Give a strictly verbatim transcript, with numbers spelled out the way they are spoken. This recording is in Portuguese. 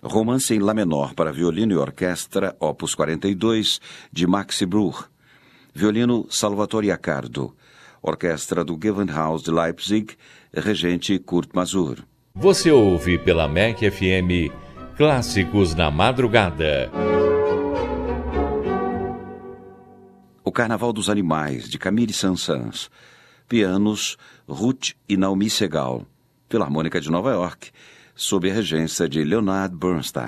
Romance em Lá menor para violino e orquestra, opus quarenta e dois, de Maxi Bruch. Violino Salvatore Accardo. Orquestra do Gewandhaus de Leipzig, regente Kurt Masur. Você ouve pela M E C F M Clássicos na Madrugada. O Carnaval dos Animais, de Camille Saint-Saëns. Pianos, Ruth e Naomi Segal. Filarmônica de Nova York, sob a regência de Leonard Bernstein.